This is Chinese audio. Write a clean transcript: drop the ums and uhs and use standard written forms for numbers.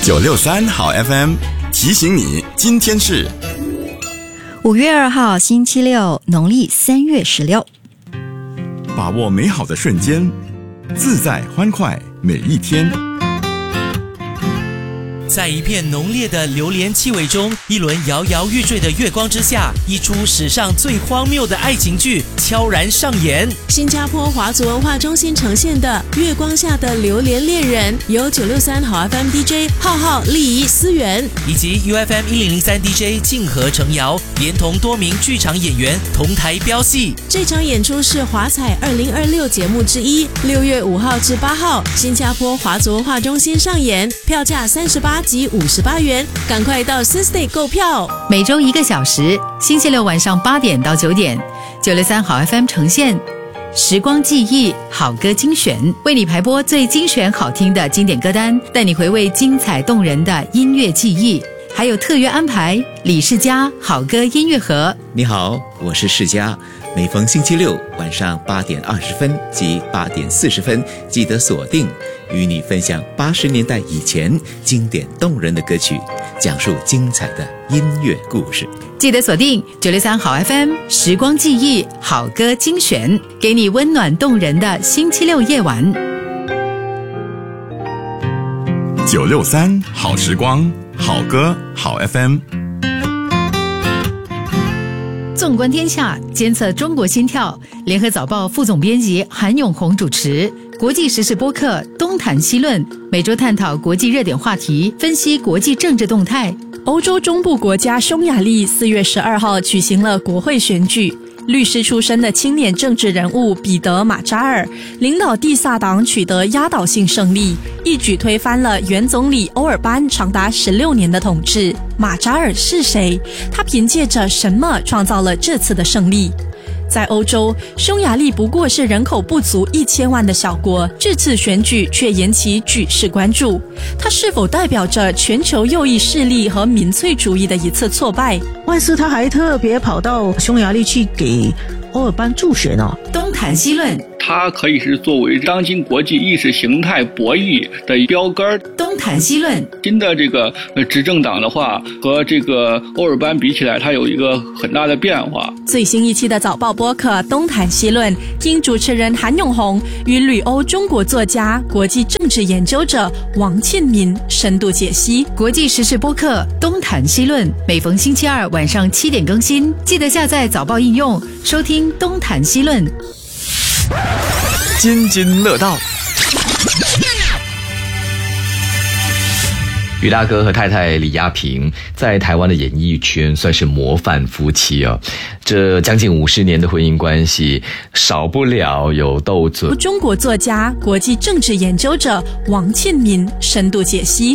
963好 FM 提醒你，今天是 5月2号星期六，农历3月16。 把握美好的瞬间，自在欢快每一天。 在一片浓烈的榴莲气味中，一轮摇摇欲坠的月光之下，一出史上最荒谬的爱情剧悄然上演。 新加坡华族文化中心呈现的《月光下的榴莲恋人》，由963好 FM DJ 浩、丽仪、思源以及 UFM 1003 DJ 静和程瑶，连同多名剧场演员同台飙戏。 这场演出是华彩2026节目之一，6月5号至8号，新加坡华族文化中心上演，票价38及58元，赶快到 Systay 购票。 每周1个小时，星期六晚上8点到9点，963好 FM 呈现时光记忆好歌精选，为你排播最精选好听的经典歌单，带你回味精彩动人的音乐记忆。还有特约安排李世嘉好歌音乐盒。 你好，我是世嘉，每逢星期六晚上8点20分及8点40分，记得锁定，与你分享80年代以前经典动人的歌曲，讲述精彩的音乐故事。 记得锁定963好 FM 时光记忆好歌精选，给你温暖动人的星期六夜晚。 963好时光，好歌好 FM。 纵观天下，监测中国心跳，联合早报副总编辑韩永红主持国际时事播客东谈西论，每周探讨国际热点话题，分析国际政治动态。 欧洲中部国家匈牙利4月12号举行了国会选举，律师出身的青年政治人物彼得·马扎尔领导蒂萨党取得压倒性胜利，一举推翻了原总理欧尔班长达16年的统治。马扎尔是谁？他凭借着什么创造了这次的胜利？在欧洲，匈牙利不过是人口不足1000万的小国，这次选举却引起举世关注。它是否代表着全球右翼势力和民粹主义的一次挫败？ 万斯他还特别跑到匈牙利去给欧尔班助选呢。 东谈西论， 它可以是作为当今国际意识形态博弈的标杆。 东谈西论， 新的这个执政党的话，和这个欧尔班比起来，它有一个很大的变化。 最新一期的早报播客东谈西论，听主持人韩永红与旅欧中国作家、国际政治研究者王庆民深度解析。 国际时事播客东谈西论，每逢星期二晚上7点更新，记得下载早报应用收听东谈西论。 津津乐道。 于大哥和太太李亚平在台湾的演艺圈算是模范夫妻哦。这将近50年的婚姻关系，少不了有斗嘴。 中国作家、国际政治研究者王庆民深度解析。